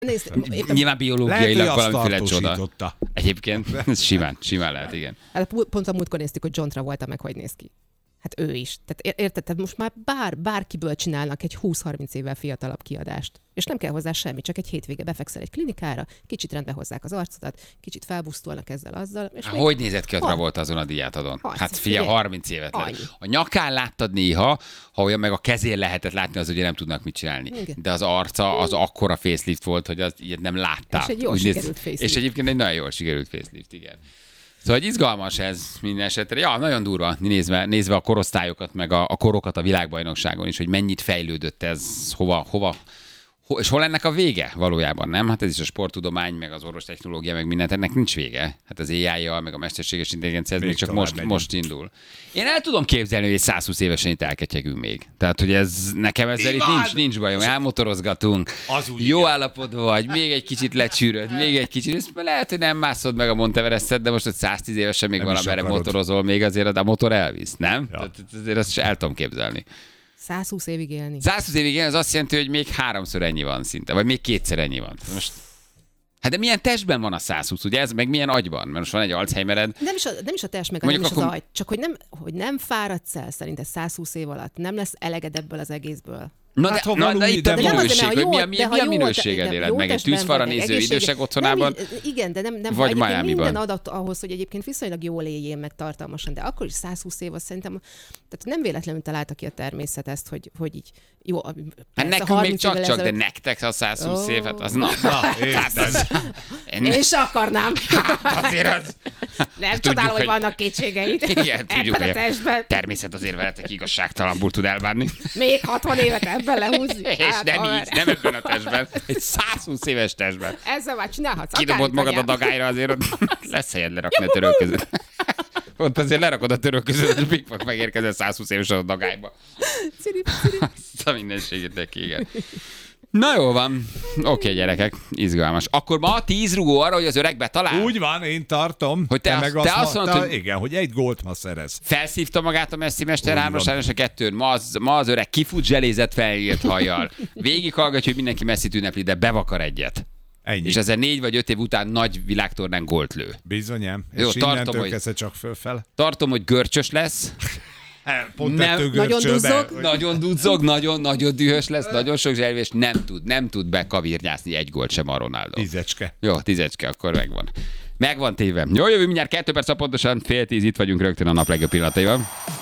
Nézd, Nyilván biológiailag valamiféle csoda. Egyébként simán lehet, igen. Hát pont a múltkor néztük, hogy John Travolta meg hogy néz ki. Hát ő is. Tehát érted, tehát most már bárkiből csinálnak egy 20-30 évvel fiatalabb kiadást. És nem kell hozzá semmi, csak egy hétvége befekszel egy klinikára, kicsit rendbe hozzák az arcodat, kicsit felbusztolnak ezzel azzal. És hogy nézett ki a Travolta azon a díjátadon? Hát figyelj, 30 évet lett. A nyakán láttad néha, ha olyan meg a kezén lehetett látni, az ugye nem tudnak mit csinálni. Igen. De az arca az akkora facelift volt, hogy az ilyet nem láttál. És egy jól sikerült facelift. És egyébként egy nagyon jól sikerült facelift, igen. Szóval hogy izgalmas ez minden esetre. Ja, nagyon durva nézve a korosztályokat, meg a korokat a világbajnokságon is, hogy mennyit fejlődött ez, és hol ennek a vége valójában, nem? Hát ez is a sporttudomány, meg az orvostechnológia, meg mindent, ennek nincs vége. Hát az AI-jal, meg a mesterséges intelligencia, ez még csak most indul. Én el tudom képzelni, hogy egy 120 évesen itt elketyegünk még. Tehát, hogy nekem ezzel itt nincs bajom. Elmotorozgatunk, jó állapotban vagy, még egy kicsit lecsűröd, még egy kicsit. És lehet, hogy nem mászod meg a Monteverestet, de most, hogy 110 évesen még valamire motorozol, még azért a motor elvisz, nem? Ja. Tehát azért azt is el tudom képzelni. 120 évig élni. 120 évig élni, az azt jelenti, hogy még 3-szor ennyi van szinte, vagy még 2-szer ennyi van. Most... Hát de milyen testben van a 120, ugye ez, meg milyen agyban? Mert most van egy Alzheimered. Nem is a test, meg nem is az agy. Csak hogy nem fáradsz el szerinted 120 év alatt. Nem lesz eleged ebből az egészből. Na itt a minőség, hogy mi a minőséged éled meg? Egy tűzfalra néző idősek otthonában? Igen, de nem vagy Miamiban. Minden adat ahhoz, hogy egyébként viszonylag jól éljél meg tartalmasan, de akkor is 120 év, azt szerintem, tehát nem véletlenül találta ki a természet ezt, hogy így jó. Hát nekünk még csak, de nektek a 120 év, hát az Én is akarnám. Azért az... Nem csodálom, hogy vannak kétségeid. Igen, tudjuk, hogy a természet azért veletek igazságtalanul tud elbánni. Még 60 évet ebben lehúzni. És nem ebben a testben. Egy 120 éves testben. Ezzel már csinálhatsz. Kidobod magad a dagályra, azért lesz helyed lerakni a török között. Ott azért lerakod a török között, és Bigfoot megérkezel 120 évesen a dagályba. Cirip. Azt a mindenségétek, igen. Na jó van. Oké, gyerekek, izgalmas. Akkor ma 10 rugó arra, hogy az öreg betalál? Úgy van, én tartom. Hogy te azt mondod, hogy... Igen, hogy egy gólt ma szerez. Felszívta magát a Messi mester 3-as a 2-n. Ma az öreg kifut zselézett felírt hajjal. Végighallgatja, hogy mindenki Messit ünnepli, de bevakar egyet. Ennyi. És ezzel 4 vagy 5 év után nagy világtornán gólt lő. Bizonyám. Jó, és innentől kezdve csak fölfel. Tartom, hogy görcsös lesz. Nagyon duzzog, nagyon dühös lesz, nagyon sok zselvés, nem tud bekavirnyászni egy gólt sem a Ronaldo. 10. Jó, 10, akkor megvan. Megvan téve. Jó, jövő mindjárt 2 perc, pontosan 9:30 itt vagyunk rögtön a nap legjobb pillanataival.